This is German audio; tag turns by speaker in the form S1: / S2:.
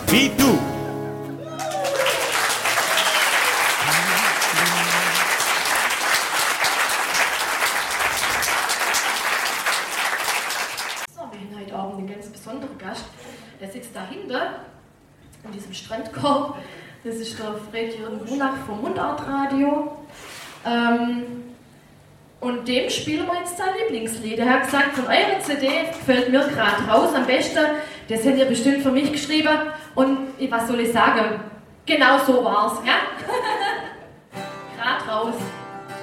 S1: wie du.
S2: So, wir haben heute Abend einen ganz besonderen Gast. Der sitzt dahinter, in diesem Strandkorb. Das ist der Fred-Jürgen Brunach vom Mundartradio. Und dem spielen wir jetzt sein Lieblingslied. Er hat gesagt, von eurer CD gefällt mir gerade raus am besten. Das habt ihr bestimmt für mich geschrieben. Und was soll ich sagen? Genau so war's, ja? Gerade raus.